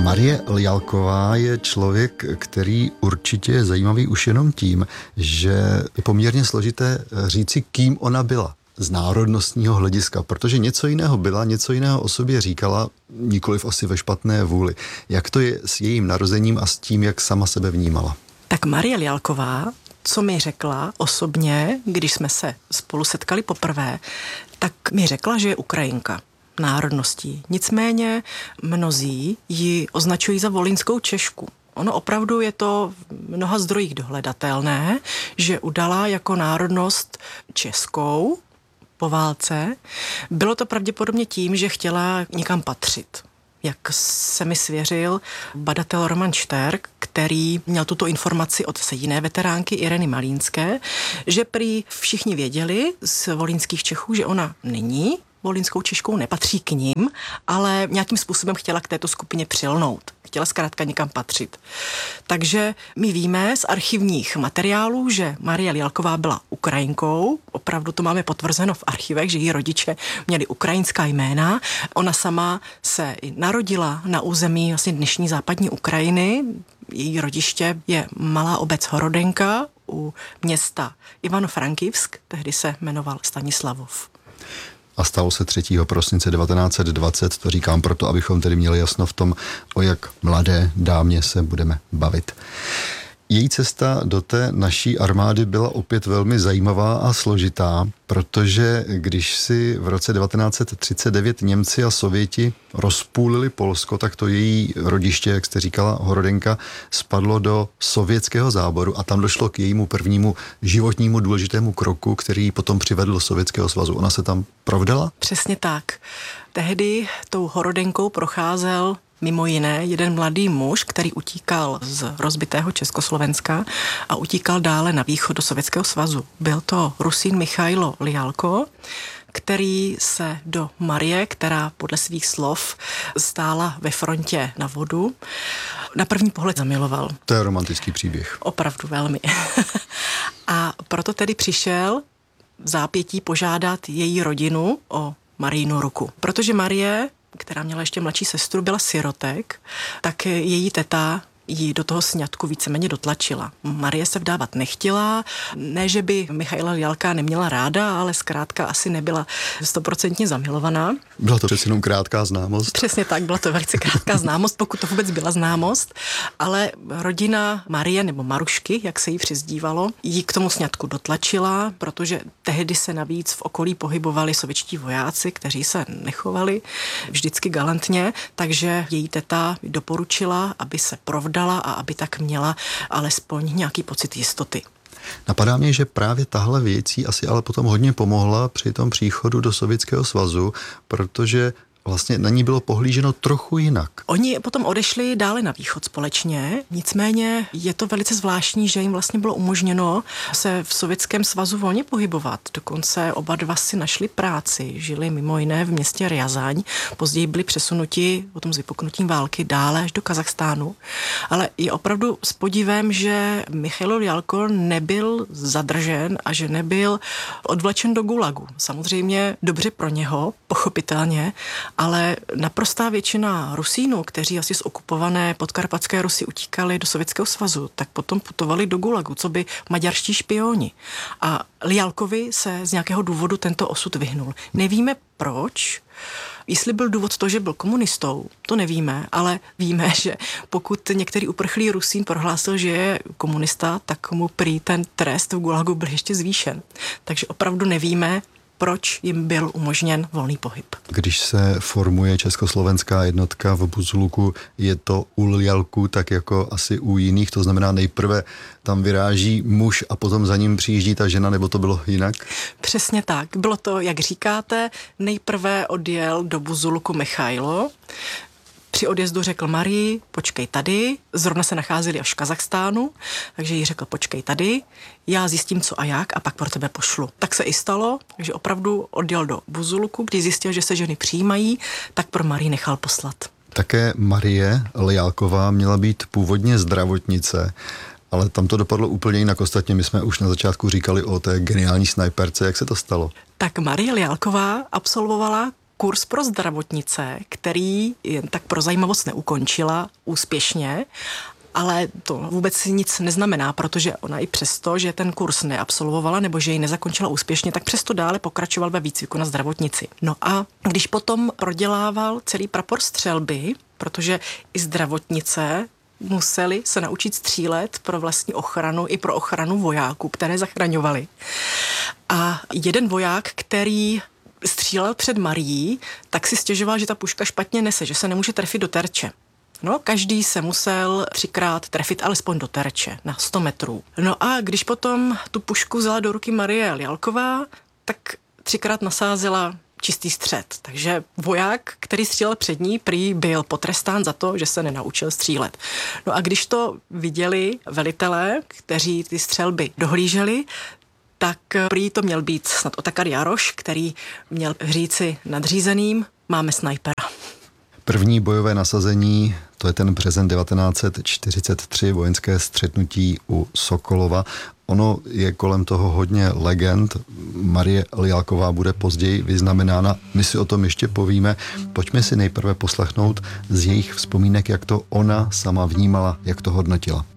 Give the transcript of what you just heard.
Marie Ljalková je člověk, který určitě je zajímavý už jenom tím, že je poměrně složité říci, kým ona byla z národnostního hlediska, protože něco jiného byla, něco jiného o sobě říkala, nikoliv asi ve špatné vůli. Jak to je s jejím narozením a s tím, jak sama sebe vnímala? Tak Marie Ljalková, co mi řekla osobně, když jsme se spolu setkali poprvé, tak mi řekla, že je Ukrajinka národností. Nicméně mnozí ji označují za volynskou Češku. Ono opravdu je to v mnoha zdrojích dohledatelné, že udala jako národnost českou po válce. Bylo to pravděpodobně tím, že chtěla někam patřit. Jak se mi svěřil badatel Roman Šterk, který měl tuto informaci od jiné veteránky Ireny Malínské, že prý všichni věděli z volynských Čechů, že ona není volynskou Češkou, nepatří k ním, ale nějakým způsobem chtěla k této skupině přilnout. Chtěla zkrátka někam patřit. Takže my víme z archivních materiálů, že Marie Ljalková byla Ukrajinkou. Opravdu to máme potvrzeno v archivech, že její rodiče měli ukrajinská jména. Ona sama se narodila na území vlastně dnešní západní Ukrajiny. Její rodiště je malá obec Horodenka u města Ivano-Frankivsk, tehdy se jmenoval Stanislavov. A stalo se 3. prosince 1920, to říkám proto, abychom tedy měli jasno v tom, o jak mladé dámě se budeme bavit. Její cesta do té naší armády byla opět velmi zajímavá a složitá, protože když si v roce 1939 Němci a Sověti rozpůlili Polsko, tak to její rodiště, jak jste říkala, Horodenka, spadlo do sovětského záboru a tam došlo k jejímu prvnímu životnímu důležitému kroku, který potom přivedl do Sovětského svazu. Ona se tam provdala? Přesně tak. Tehdy tou Horodenkou procházel mimo jiné jeden mladý muž, který utíkal z rozbitého Československa a utíkal dále na východ do Sovětského svazu. Byl to Rusín Michailo Ljalko, který se do Marie, která podle svých slov stála ve frontě na vodu, na první pohled zamiloval. To je romantický příběh. Opravdu velmi. A proto tedy přišel v zápětí požádat její rodinu o Marijinu ruku. Protože Marie, která měla ještě mladší sestru, byla sirotek, tak její teta ji do toho sňatku víceméně dotlačila. Marie se vdávat nechtěla, ne, že by Michaila Ljalka neměla ráda, ale zkrátka asi nebyla 100% zamilovaná. Byla to přeci jenom krátká známost. Přesně tak, byla to velice krátká známost, pokud to vůbec byla známost, ale rodina Marie nebo Marušky, jak se jí přizdívalo, ji k tomu sňatku dotlačila, protože tehdy se navíc v okolí pohybovali sovětští vojáci, kteří se nechovali vždycky galantně, takže její teta doporučila, aby se provdala a aby tak měla alespoň nějaký pocit jistoty. Napadá mě, že právě tahle věcí asi ale potom hodně pomohla při tom příchodu do Sovětského svazu, protože vlastně na ní bylo pohlíženo trochu jinak. Oni potom odešli dále na východ společně, nicméně je to velice zvláštní, že jim vlastně bylo umožněno se v Sovětském svazu volně pohybovat. Dokonce oba dva si našli práci, žili mimo jiné v městě Rjazaň, později byli přesunuti potom s vypuknutím války dále až do Kazachstánu. Ale je opravdu s podivem, že Michailo Ljalko nebyl zadržen a že nebyl odvlečen do gulagu. Samozřejmě dobře pro něho, pochopitelně, ale naprostá většina Rusínů, kteří asi z okupované podkarpatské Rusy utíkali do Sovětského svazu, tak potom putovali do gulagu, co by maďarští špioni. A Ljalkovi se z nějakého důvodu tento osud vyhnul. Nevíme proč. Jestli byl důvod to, že byl komunistou, to nevíme, ale víme, že pokud některý uprchlý Rusín prohlásil, že je komunista, tak mu prý ten trest v gulagu byl ještě zvýšen. Takže opravdu nevíme, proč jim byl umožněn volný pohyb. Když se formuje československá jednotka v Buzuluku, je to u Ljalku tak jako asi u jiných, to znamená nejprve tam vyráží muž a potom za ním přijíždí ta žena, nebo to bylo jinak? Přesně tak. Bylo to, jak říkáte, nejprve odjel do Buzuluku Michailo. Při odjezdu řekl Marii, počkej tady, zrovna se nacházeli až v Kazachstánu, takže jí řekl, počkej tady, já zjistím co a jak a pak pro tebe pošlu. Tak se i stalo, takže opravdu odjel do Buzuluku, když zjistil, že se ženy přijímají, tak pro Marii nechal poslat. Také Marie Ljalková měla být původně zdravotnice, ale tam to dopadlo úplně jinak. Ostatně my jsme už na začátku říkali o té geniální snajperce, jak se to stalo. Tak Marie Ljalková absolvovala kurz pro zdravotnice, který jen tak pro zajímavost neukončila úspěšně, ale to vůbec nic neznamená, protože ona i přesto, že ten kurz neabsolvovala nebo že ji nezakončila úspěšně, tak přesto dále pokračoval ve výcviku na zdravotnici. No a když potom prodělával celý prapor střelby, protože i zdravotnice museli se naučit střílet pro vlastní ochranu i pro ochranu vojáků, které zachraňovali. A jeden voják, který střílel před Marií, tak si stěžoval, že ta puška špatně nese, že se nemůže trefit do terče. No, každý se musel 3krát trefit alespoň do terče na 100 metrů. No a když potom tu pušku vzala do ruky Marie Lialková, tak 3krát nasázela čistý střed. Takže voják, který střílel před ní, prý byl potrestán za to, že se nenaučil střílet. No a když to viděli velitelé, kteří ty střelby dohlíželi, tak prý to měl být snad Otakar Jaroš, který měl říci nadřízeným, máme snajpera. První bojové nasazení, to je ten březen 1943, vojenské střetnutí u Sokolova. Ono je kolem toho hodně legend. Marie Lialková bude později vyznamenána. My si o tom ještě povíme. Pojďme si nejprve poslechnout z jejich vzpomínek, jak to ona sama vnímala, jak to hodnotila.